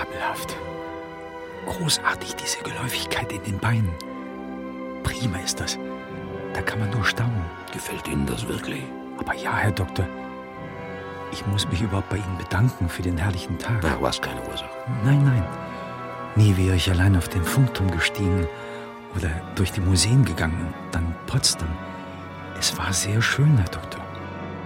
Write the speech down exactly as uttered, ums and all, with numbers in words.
Fabelhaft. Großartig, diese Geläufigkeit in den Beinen. Prima ist das. Da kann man nur staunen. Gefällt Ihnen das wirklich? Aber ja, Herr Doktor. Ich muss mich überhaupt bei Ihnen bedanken für den herrlichen Tag. Ach, was, keine Ursache. Nein, nein. Nie wäre ich allein auf den Funkturm gestiegen oder durch die Museen gegangen, dann Potsdam. Es war sehr schön, Herr Doktor.